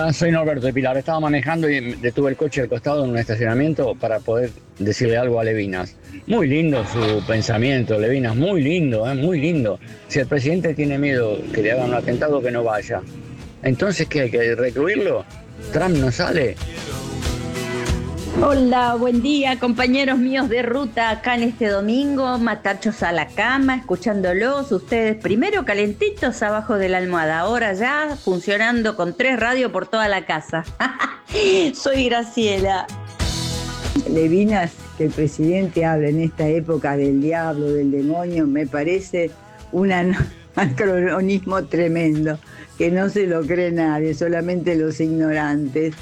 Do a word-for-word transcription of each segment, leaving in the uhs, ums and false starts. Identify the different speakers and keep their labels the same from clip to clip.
Speaker 1: Hola, soy Norberto de Pilar. Estaba manejando y detuve el coche al costado en un estacionamiento para poder decirle algo a Levinas. Muy lindo su pensamiento, Levinas, muy lindo, ¿eh? Muy lindo. Si el presidente tiene miedo que le hagan un atentado, que no vaya. Entonces, ¿qué hay que recluirlo? ¿Trump no sale?
Speaker 2: Hola, buen día, compañeros míos de ruta acá en este domingo, matachos a la cama, escuchándolos, ustedes primero calentitos abajo de la almohada, ahora ya funcionando con tres radios por toda la casa. Soy Graciela.
Speaker 3: Levinas, que el presidente hable en esta época del diablo, del demonio, me parece un anacronismo tremendo, que no se lo cree nadie, solamente los ignorantes.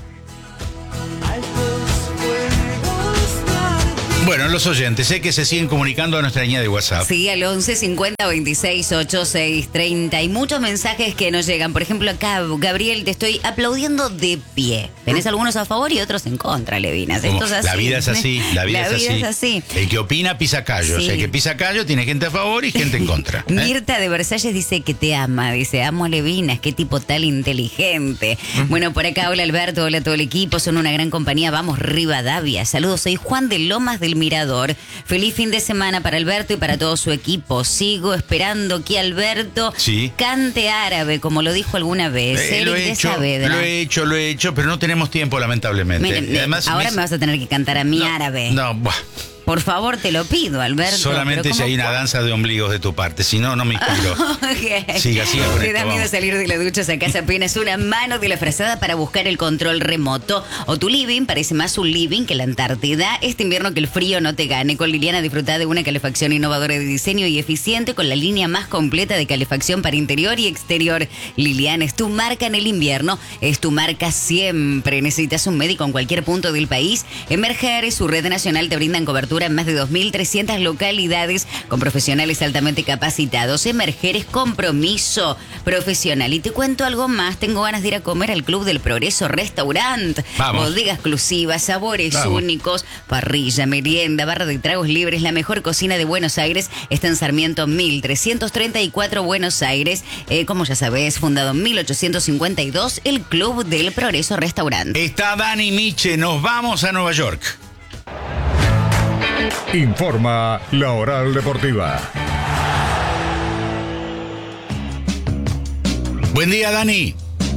Speaker 4: Bueno, los oyentes, sé que se siguen comunicando a nuestra línea de WhatsApp.
Speaker 5: Sí, al once cincuenta veintiséis ochenta y seis treinta. Hay muchos mensajes que nos llegan. Por ejemplo, acá, Gabriel, te estoy aplaudiendo de pie. Tenés algunos a favor y otros en contra, Levinas. Esto es así.
Speaker 4: La vida es así, la vida,
Speaker 5: la
Speaker 4: es,
Speaker 5: vida
Speaker 4: así.
Speaker 5: es así.
Speaker 4: El que opina pisa callo.
Speaker 5: Sí.
Speaker 4: O sea, el que pisa callo tiene gente a favor y gente en contra. ¿eh?
Speaker 5: Mirta de Versalles dice que te ama. Dice, amo a Levinas, qué tipo tal inteligente. Uh-huh. Bueno, por acá, hola Alberto, hola todo el equipo. Son una gran compañía. Vamos, Rivadavia. Saludos, soy Juan de Lomas del Mirador. Feliz fin de semana para Alberto y para todo su equipo. Sigo esperando que Alberto
Speaker 4: sí.
Speaker 5: cante árabe, como lo dijo alguna vez.
Speaker 4: Eh, lo, he hecho, lo he hecho, lo he hecho, pero no tenemos tiempo, lamentablemente.
Speaker 5: Mire,
Speaker 4: Además,
Speaker 5: ahora
Speaker 4: mis...
Speaker 5: me vas a tener que cantar a mí
Speaker 4: no,
Speaker 5: árabe.
Speaker 4: No, buah.
Speaker 5: Por favor, te lo pido, Alberto.
Speaker 4: Solamente si hay una danza de ombligos de tu parte, si no, no me inspiro.
Speaker 5: Okay.
Speaker 4: Siga, siga con
Speaker 5: Te
Speaker 4: esto,
Speaker 5: da miedo
Speaker 4: vamos.
Speaker 5: salir de la ducha, sacás apenas una mano de la frazada para buscar el control remoto. O tu living parece más un living que la Antártida. Este invierno que el frío no te gane. Con Liliana disfruta de una calefacción innovadora de diseño y eficiente con la línea más completa de calefacción para interior y exterior. Liliana es tu marca en el invierno, es tu marca siempre. Necesitas un médico en cualquier punto del país. Emerger y su red nacional te brindan cobertura en más de dos mil trescientas localidades con profesionales altamente capacitados. Emerger es compromiso profesional. Y te cuento algo más. Tengo ganas de ir a comer al Club del Progreso Restaurant.
Speaker 4: Vamos.
Speaker 5: Bodega exclusiva, sabores
Speaker 4: Vamos.
Speaker 5: únicos, parrilla, merienda, barra de tragos libres. La mejor cocina de Buenos Aires está en Sarmiento mil trescientos treinta y cuatro, Buenos Aires. Eh, como ya sabés, fundado en mil ochocientos cincuenta y dos, el Club del Progreso Restaurant.
Speaker 4: Está Dani Miche. Nos vamos a Nueva York.
Speaker 6: Informa La Oral Deportiva.
Speaker 4: Buen día, Dani.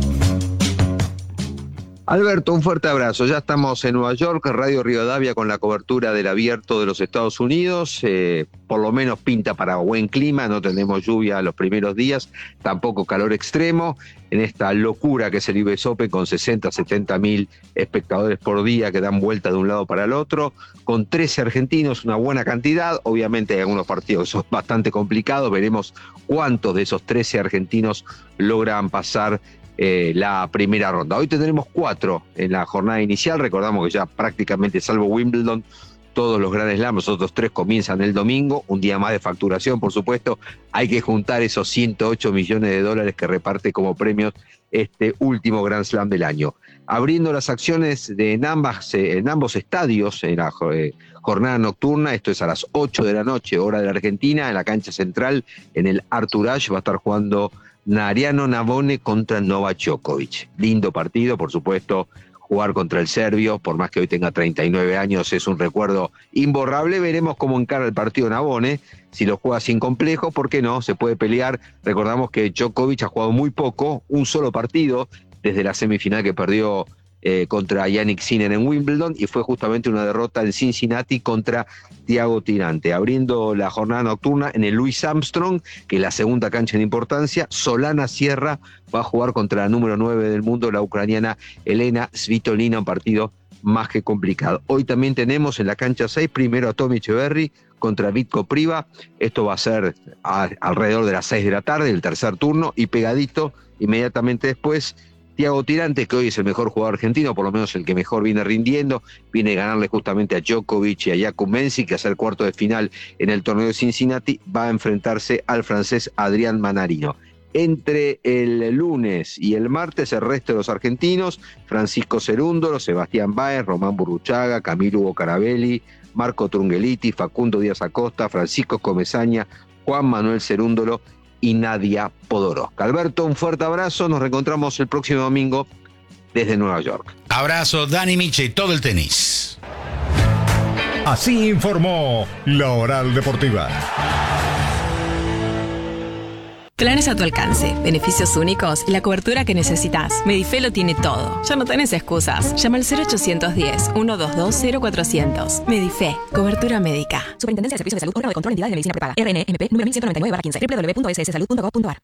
Speaker 7: Alberto, un fuerte abrazo. Ya estamos en Nueva York, Radio Rivadavia, con la cobertura del Abierto de los Estados Unidos. Eh, por lo menos pinta para buen clima, no tenemos lluvia los primeros días, tampoco calor extremo. En esta locura que es el U S Open con sesenta, setenta mil espectadores por día que dan vuelta de un lado para el otro, con trece argentinos, una buena cantidad. Obviamente hay algunos partidos que son bastante complicados, veremos cuántos de esos trece argentinos logran pasar Eh, la primera ronda. Hoy tendremos cuatro en la jornada inicial. Recordamos que ya prácticamente, salvo Wimbledon, todos los Grand Slam, los otros tres comienzan el domingo. Un día más de facturación, por supuesto. Hay que juntar esos ciento ocho millones de dólares que reparte como premios este último Grand Slam del año. Abriendo las acciones de en, ambas, eh, en ambos estadios en la eh, jornada nocturna. Esto es a las ocho de la noche, hora de la Argentina, en la cancha central, en el Arthur Ashe. Va a estar jugando Mariano Navone contra Novak Djokovic. Lindo partido, por supuesto. Jugar contra el serbio, por más que hoy tenga treinta y nueve años, es un recuerdo imborrable. Veremos cómo encara el partido Navone, si lo juega sin complejo, ¿por qué no? Se puede pelear. Recordamos que Djokovic ha jugado muy poco, un solo partido, desde la semifinal que perdió eh, contra Jannik Sinner en Wimbledon, y fue justamente una derrota en Cincinnati contra Thiago Tirante. Abriendo la jornada nocturna en el Louis Armstrong, que es la segunda cancha en importancia, Solana Sierra va a jugar contra la número nueve del mundo, la ucraniana Elena Svitolina, un partido más que complicado. Hoy también tenemos en la cancha seis, primero a Tommy Echeverry contra Vitko Priva. Esto va a ser a, alrededor de las seis de la tarde, el tercer turno, y pegadito inmediatamente después Thiago Tirante, que hoy es el mejor jugador argentino, por lo menos el que mejor viene rindiendo, viene a ganarle justamente a Djokovic y a Jakub Mensik, que hace el cuarto de final en el torneo de Cincinnati, va a enfrentarse al francés Adrián Manarino. Entre el lunes y el martes, el resto de los argentinos: Francisco Cerúndolo, Sebastián Báez, Román Burruchaga, Camilo Hugo Carabelli, Marco Trungeliti, Facundo Díaz Acosta, Francisco Comesaña, Juan Manuel Cerúndolo y Nadia Podoroska. Alberto, un fuerte abrazo, nos reencontramos el próximo domingo desde Nueva York.
Speaker 4: Abrazo, Dani Miche y todo el tenis.
Speaker 6: Así informó La Oral Deportiva.
Speaker 8: Planes a tu alcance, beneficios únicos y la cobertura que necesitas. Medife lo tiene todo. Ya no tenés excusas. Llama al cero ochocientos diez, ciento veintidós, cero cuatrocientos. Medife, cobertura médica.
Speaker 9: Superintendencia de Servicios de Salud, órgano de control de entidades de medicina prepaga. R N M P número mil ciento noventa y nueve barra quince. doble u doble u doble u punto s s salud punto gov punto a r.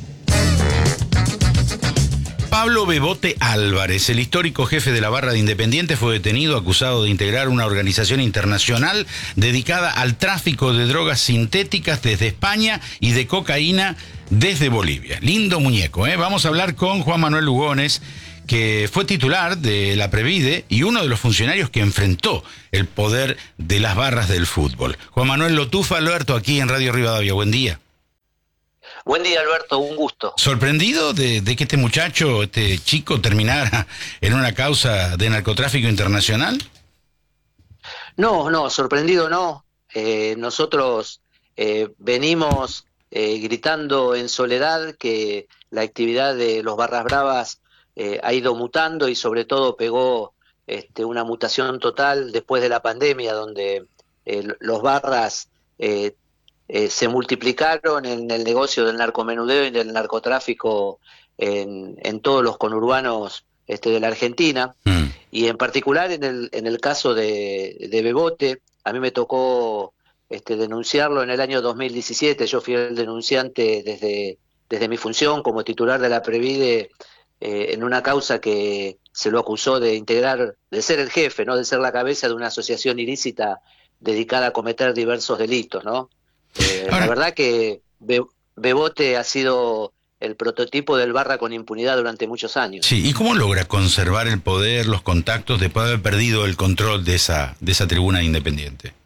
Speaker 4: Pablo Bebote Álvarez, el histórico jefe de la barra de Independiente, fue detenido acusado de integrar una organización internacional dedicada al tráfico de drogas sintéticas desde España y de cocaína desde Bolivia. Lindo muñeco, ¿eh? Vamos a hablar con Juan Manuel Lugones, que fue titular de la Previde y uno de los funcionarios que enfrentó el poder de las barras del fútbol. Juan Manuel Lotufa, Alberto, aquí en Radio Rivadavia. Buen día.
Speaker 10: Buen día, Alberto, un gusto.
Speaker 4: ¿Sorprendido de, de que este muchacho, este chico, terminara en una causa de narcotráfico internacional?
Speaker 10: No, no, sorprendido no. Eh, nosotros eh, venimos eh, gritando en soledad que la actividad de los Barras Bravas eh, ha ido mutando y sobre todo pegó este, una mutación total después de la pandemia, donde eh, los barras eh, Eh, se multiplicaron en el negocio del narcomenudeo y del narcotráfico en, en todos los conurbanos este, de la Argentina, mm. y en particular en el, en el caso de, de Bebote. A mí me tocó este, denunciarlo en el año dos mil diecisiete. Yo fui el denunciante desde, desde mi función como titular de la Previde eh, en una causa que se lo acusó de integrar, de ser el jefe, no de ser la cabeza de una asociación ilícita dedicada a cometer diversos delitos, ¿no? Eh, la verdad que Be Bebote ha sido el prototipo del barra con impunidad durante muchos años.
Speaker 4: Sí, ¿y cómo logra conservar el poder, los contactos, después de haber perdido el control de esa, de esa tribuna independiente?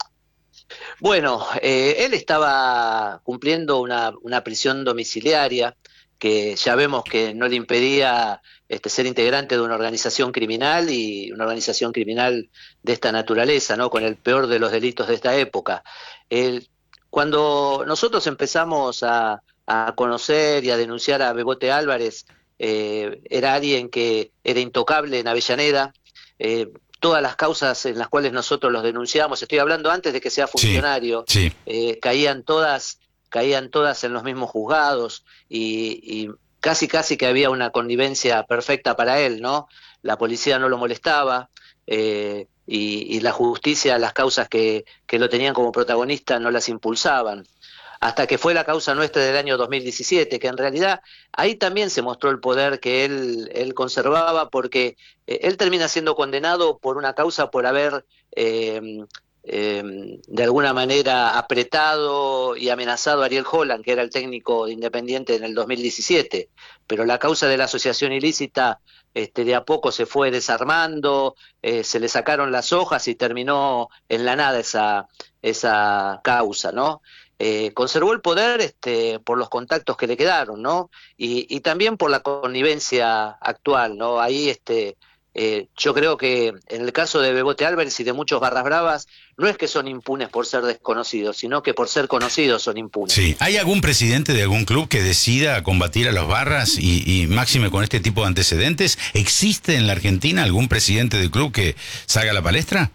Speaker 10: Bueno, eh, él estaba cumpliendo una, una prisión domiciliaria que ya vemos que no le impedía este, ser integrante de una organización criminal, y una organización criminal de esta naturaleza, ¿no? Con el peor de los delitos de esta época. Él, Cuando nosotros empezamos a, a conocer y a denunciar a Bebote Álvarez, eh, era alguien que era intocable en Avellaneda. Eh, todas las causas en las cuales nosotros los denunciamos, estoy hablando antes de que sea funcionario, sí, sí. Eh, caían todas, caían todas en los mismos juzgados, y, y casi casi que había una connivencia perfecta para él, ¿no? La policía no lo molestaba, eh, Y, y la justicia, las causas que, que lo tenían como protagonista no las impulsaban, hasta que fue la causa nuestra del año dos mil diecisiete, que en realidad ahí también se mostró el poder que él, él conservaba, porque eh, él termina siendo condenado por una causa por haber eh, eh, de alguna manera apretado y amenazado a Ariel Holland, que era el técnico de Independiente en el dos mil diecisiete, pero la causa de la asociación ilícita Este, de a poco se fue desarmando, eh, se le sacaron las hojas y terminó en la nada esa, esa causa, ¿no? Eh, conservó el poder este, por los contactos que le quedaron, ¿no? Y, y también por la connivencia actual, ¿no? Ahí este, eh, yo creo que en el caso de Bebote Álvarez y de muchos Barras Bravas, no es que son impunes por ser desconocidos, sino que por ser conocidos son impunes.
Speaker 4: Sí. ¿Hay algún presidente de algún club que decida combatir a los barras y, y máxime con este tipo de antecedentes? ¿Existe en la Argentina algún presidente de club que salga a la palestra?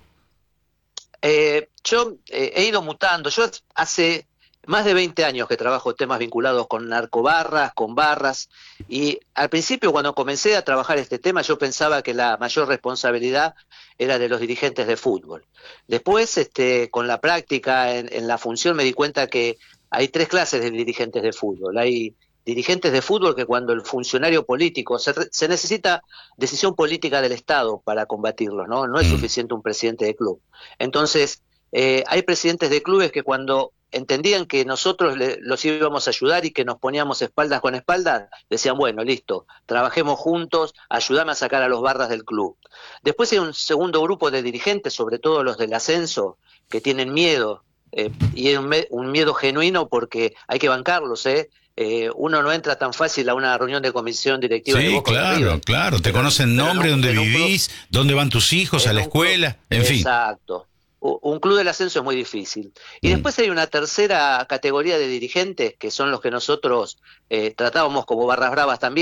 Speaker 10: Eh, yo eh, he ido mutando. Yo hace más de veinte años que trabajo temas vinculados con narcobarras, con barras, y al principio cuando comencé a trabajar este tema yo pensaba que la mayor responsabilidad era de los dirigentes de fútbol. Después, este, con la práctica en, en la función, me di cuenta que hay tres clases de dirigentes de fútbol. Hay dirigentes de fútbol que cuando el funcionario político, se, se necesita decisión política del Estado para combatirlos, ¿no? No es suficiente un presidente de club. Entonces, eh, hay presidentes de clubes que cuando entendían que nosotros le, los íbamos a ayudar y que nos poníamos espaldas con espaldas, decían, bueno, listo, trabajemos juntos, ayúdame a sacar a los barras del club. Después hay un segundo grupo de dirigentes, sobre todo los del ascenso, que tienen miedo, eh, y es un, un miedo genuino porque hay que bancarlos, ¿eh? Eh, uno no entra tan fácil a una reunión de comisión directiva.
Speaker 4: Sí,
Speaker 10: de Boca
Speaker 4: claro,
Speaker 10: River.
Speaker 4: claro, te conocen nombre, dónde vivís, dónde van tus hijos, a la escuela, en fin.
Speaker 10: Exacto. Un club del ascenso es muy difícil. Y mm. después hay una tercera categoría de dirigentes, que son los que nosotros eh, tratábamos como Barras Bravas también,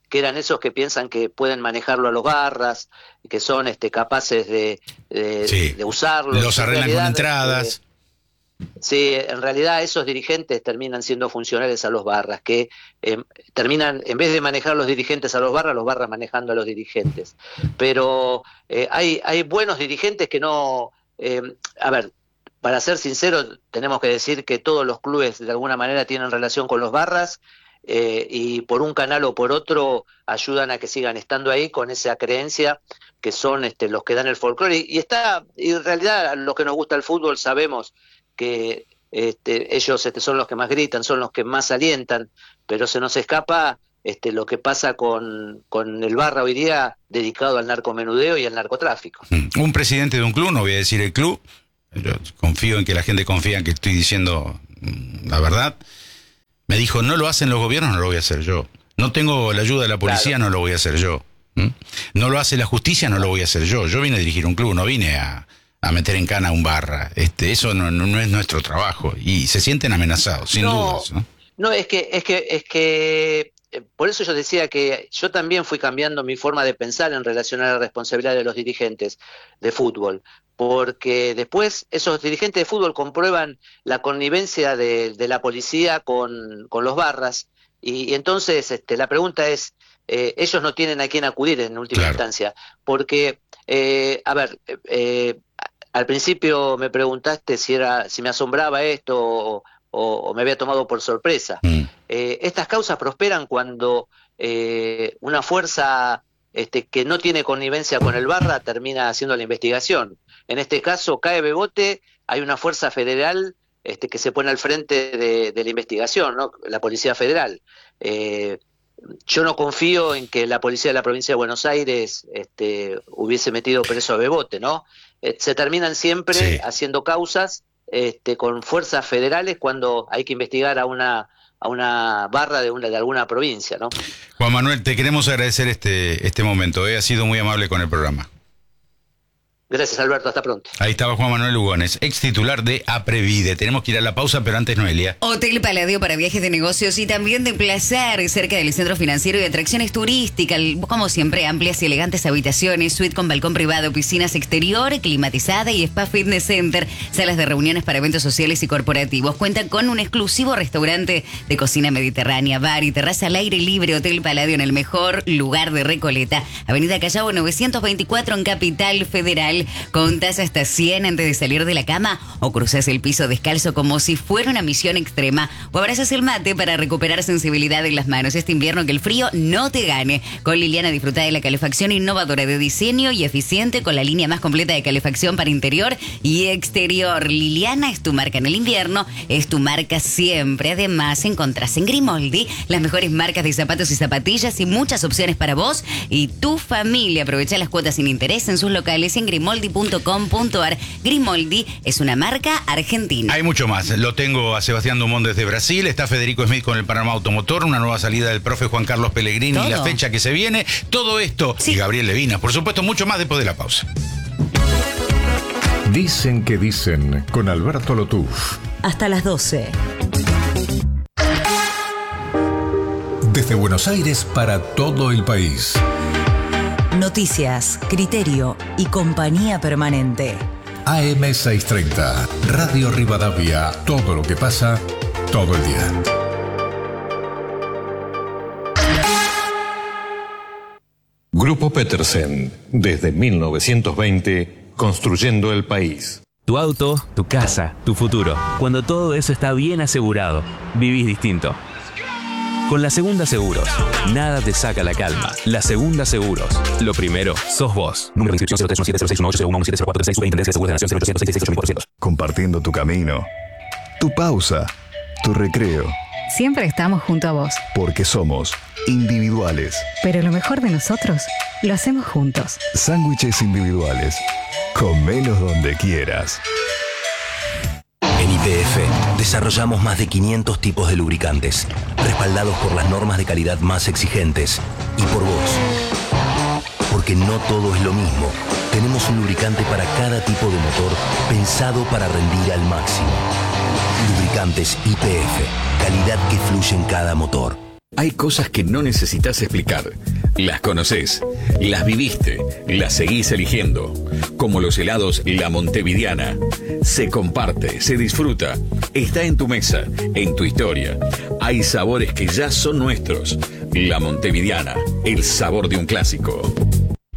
Speaker 10: que eran esos que piensan que pueden manejarlo a los barras, que son este, capaces de, de,
Speaker 4: sí.
Speaker 10: de usarlo.
Speaker 4: Los arreglan realidad, con entradas.
Speaker 10: Eh, sí, en realidad esos dirigentes terminan siendo funcionales a los barras, que eh, terminan, en vez de manejar los dirigentes a los barras, los barras manejando a los dirigentes. Pero eh, hay, hay buenos dirigentes que no... Eh, a ver, para ser sinceros, tenemos que decir que todos los clubes de alguna manera tienen relación con los barras, eh, y por un canal o por otro ayudan a que sigan estando ahí con esa creencia que son este, los que dan el folclore. Y, y está, y en realidad a los que nos gusta el fútbol sabemos que este, ellos este, son los que más gritan, son los que más alientan, pero se nos escapa este, lo que pasa con, con el barra hoy día dedicado al narcomenudeo y al narcotráfico.
Speaker 4: Un presidente de un club, no voy a decir el club, yo confío en que la gente confía en que estoy diciendo la verdad, me dijo, no lo hacen los gobiernos, no lo voy a hacer yo. No tengo la ayuda de la policía, claro. No lo voy a hacer yo. ¿Mm? No lo hace la justicia, no lo voy a hacer yo. Yo vine a dirigir un club, no vine a, a meter en cana a un barra. Este, eso no, no, no es nuestro trabajo. Y se sienten amenazados, sin
Speaker 10: no,
Speaker 4: dudas. ¿no?
Speaker 10: no, es que, es que, es que por eso yo decía que yo también fui cambiando mi forma de pensar en relación a la responsabilidad de los dirigentes de fútbol, porque después esos dirigentes de fútbol comprueban la connivencia de, de la policía con, con los barras, y, y entonces este, la pregunta es, eh, ellos no tienen a quién acudir en última claro. instancia, porque, eh, a ver, eh, al principio me preguntaste si, era, si me asombraba esto o, o, o me había tomado por sorpresa. Mm. Eh, estas causas prosperan cuando eh, una fuerza este, que no tiene connivencia con el barra termina haciendo la investigación. En este caso cae Bebote, hay una fuerza federal este, que se pone al frente de, de la investigación, ¿no? La Policía Federal. Eh, yo no confío en que la policía de la provincia de Buenos Aires este, hubiese metido preso a Bebote, ¿no? Eh, se terminan siempre sí. haciendo causas este, con fuerzas federales cuando hay que investigar a una a una barra de una de alguna provincia, ¿no?
Speaker 4: Juan Manuel, te queremos agradecer este este momento, ¿eh? Has sido muy amable con el programa.
Speaker 10: Gracias, Alberto, hasta pronto.
Speaker 4: Ahí estaba Juan Manuel Lugones, ex titular de Aprevide. Tenemos que ir a la pausa, pero antes Noelia.
Speaker 5: Hotel Palladio para viajes de negocios y también de placer, cerca del centro financiero y atracciones turísticas. Como siempre, amplias y elegantes habitaciones, suite con balcón privado, piscinas exterior, climatizada y spa fitness center, salas de reuniones para eventos sociales y corporativos. Cuenta con un exclusivo restaurante de cocina mediterránea, bar y terraza al aire libre. Hotel Palladio en el mejor lugar de Recoleta, Avenida Callao novecientos veinticuatro en Capital Federal. Contás hasta cien antes de salir de la cama o cruzás el piso descalzo como si fuera una misión extrema o abrazas el mate para recuperar sensibilidad en las manos este invierno, que el frío no te gane. Con Liliana disfruta de la calefacción innovadora de diseño y eficiente con la línea más completa de calefacción para interior y exterior. Liliana es tu marca en el invierno, es tu marca siempre. Además, encontrás en Grimoldi las mejores marcas de zapatos y zapatillas y muchas opciones para vos y tu familia. Aprovecha las cuotas sin interés en sus locales en Grimoldi punto com punto ar. Grimoldi es una marca argentina.
Speaker 4: Hay mucho más. Lo tengo a Sebastián Dumont desde Brasil. Está Federico Smith con el panorama automotor. Una nueva salida del profe Juan Carlos Pellegrini ¿Todo? Y la fecha que se viene. Todo esto sí. Y Gabriel Levinas. Por supuesto, mucho más después de la pausa.
Speaker 6: Dicen que dicen con Alberto Lotuf.
Speaker 11: Hasta las doce.
Speaker 6: Desde Buenos Aires para todo el país.
Speaker 11: Noticias, criterio y compañía permanente.
Speaker 6: A M seiscientos treinta, Radio Rivadavia. Todo lo que pasa, todo el día. Grupo Petersen, desde mil novecientos veinte, construyendo el país.
Speaker 12: Tu auto, tu casa, tu futuro. Cuando todo eso está bien asegurado, vivís distinto. Con La Segunda Seguros, nada te saca la calma. La Segunda Seguros, lo primero, sos vos. Número de inscripción cero tres uno siete cero seis uno ocho cero uno uno siete cero cuatro seis. Superintendencia de Seguros de la Nación cero ochocientos seis seis ocho mil cuatrocientos.
Speaker 13: Compartiendo tu camino, tu pausa, tu recreo.
Speaker 14: Siempre estamos junto a vos.
Speaker 13: Porque somos individuales.
Speaker 14: Pero lo mejor de nosotros, lo hacemos juntos.
Speaker 13: Sándwiches individuales. Comelos donde quieras.
Speaker 15: En Y P F desarrollamos más de quinientos tipos de lubricantes, respaldados por las normas de calidad más exigentes y por vos. Porque no todo es lo mismo. Tenemos un lubricante para cada tipo de motor, pensado para rendir al máximo. Lubricantes Y P F, calidad que fluye en cada motor.
Speaker 16: Hay cosas que no necesitas explicar. Las conoces, las viviste, las seguís eligiendo. Como los helados La Montevidiana. Se comparte, se disfruta. Está en tu mesa, en tu historia. Hay sabores que ya son nuestros. La Montevidiana, el sabor de un clásico.